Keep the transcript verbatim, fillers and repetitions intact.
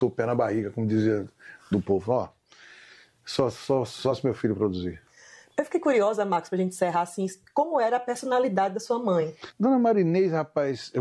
botou o pé na barriga, como dizia do povo, ó, só, só, só se meu filho produzir. Eu fiquei curiosa, Max, pra gente encerrar assim, como era a personalidade da sua mãe? Dona Marinês, rapaz,